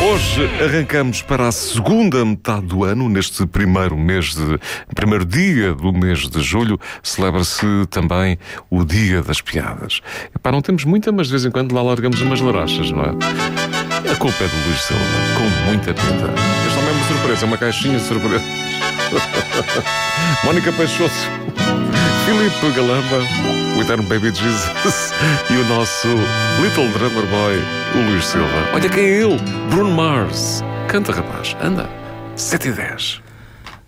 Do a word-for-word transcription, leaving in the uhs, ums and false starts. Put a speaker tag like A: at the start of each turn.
A: Hoje arrancamos para a segunda metade do ano. Neste primeiro mês de, primeiro dia do mês de julho, celebra-se também o Dia das Piadas. Epá, não temos muita, mas de vez em quando lá largamos umas larachas, não é? A culpa é do Luís Silva, com muita pinta. Este também é uma surpresa, é uma caixinha de surpresa. Mónica Peixoto, Filipe Galamba, o eterno Baby Jesus e o nosso Little Drummer Boy, o Luís Silva. Olha quem é ele, Bruno Mars. Canta, rapaz, anda. sete e dez.